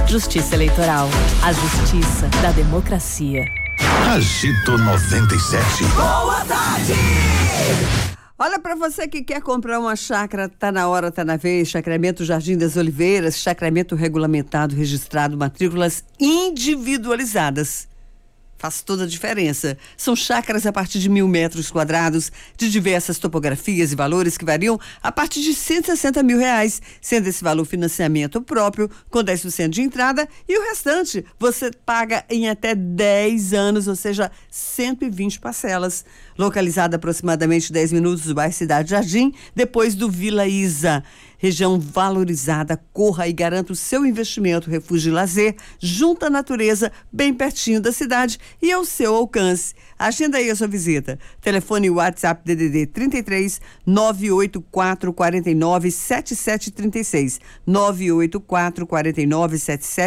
Justiça Eleitoral, a justiça da democracia. Agito 97. Boa tarde! Olha, para você que quer comprar uma chácara, tá na hora, tá na vez. Chacramento Jardim das Oliveiras, chacramento regulamentado, registrado, matrículas individualizadas. Faz toda a diferença. São chácaras a partir de 1.000 metros quadrados, de diversas topografias e valores que variam a partir de R$160 mil, sendo esse valor financiamento próprio, com 10% de entrada, e o restante você paga em até 10 anos, ou seja, 120 parcelas. Localizada a aproximadamente 10 minutos do bairro Cidade Jardim, depois do Vila Isa. Região valorizada, corra e garanta o seu investimento, refúgio e lazer, junto à natureza, bem pertinho da cidade e ao seu alcance. Agenda aí a sua visita. Telefone WhatsApp DDD 33 984 49 7736. 984 49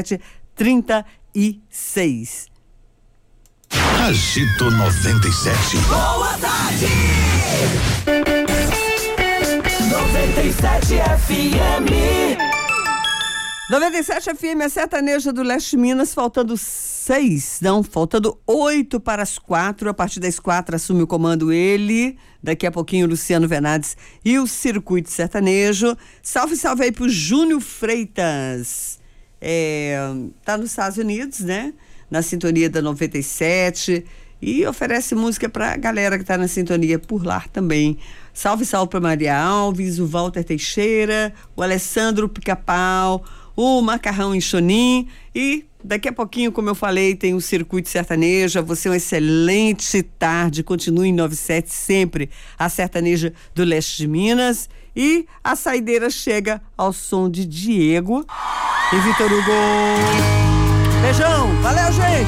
7736. Agito 97. Boa tarde! 97 FM. 97 FM, a sertaneja do Leste Minas, faltando 8 para as 4. A partir das 4 assume o comando ele. Daqui a pouquinho Luciano Venades e o Circuito Sertanejo. Salve, salve aí pro Júnior Freitas. Tá nos Estados Unidos, né? Na sintonia da 97. E oferece música pra galera que tá na sintonia por lá também. Salve, salve pra Maria Alves, o Walter Teixeira, o Alessandro Pica-Pau, o Macarrão Enxonim. E daqui a pouquinho, como eu falei, tem o Circuito Sertaneja. Você uma excelente tarde. Continue em 97 sempre, a sertaneja do Leste de Minas. E a saideira chega ao som de Diego e Vitor Hugo. Beijão, valeu, gente!